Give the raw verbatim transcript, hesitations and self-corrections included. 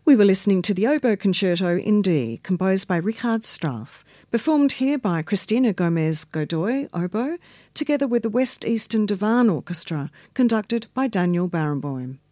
We were listening to the Oboe Concerto in D, composed by Richard Strauss, performed here by Cristina Gomez Godoy, oboe, together with the West Eastern Divan Orchestra, conducted by Daniel Barenboim.